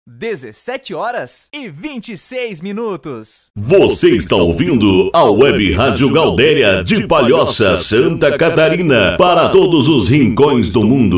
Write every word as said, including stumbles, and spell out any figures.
dezessete horas e vinte e seis minutos. Você está ouvindo a Web Rádio Gaudéria de Palhoça, Santa Catarina, para todos os rincões do mundo.